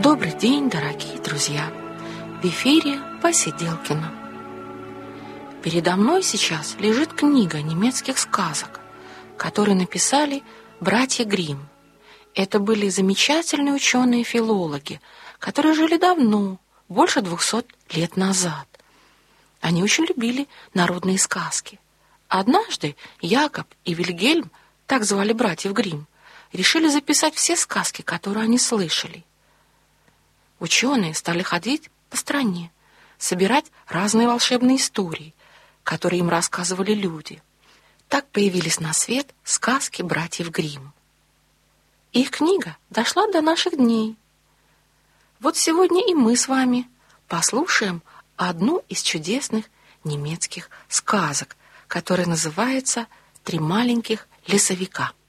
Добрый день, дорогие друзья! В эфире Посиделкино. Передо мной сейчас лежит книга немецких сказок, которые написали братья Гримм. Это были замечательные ученые-филологи, которые жили давно, больше 200 лет назад. Они очень любили народные сказки. Однажды Якоб и Вильгельм, так звали братьев Гримм, решили записать все сказки, которые они слышали. Ученые стали ходить по стране, собирать разные волшебные истории, которые им рассказывали люди. Так появились на свет сказки братьев Гримм. Их книга дошла до наших дней. Вот сегодня и мы с вами послушаем одну из чудесных немецких сказок, которая называется «Три маленьких лесовика».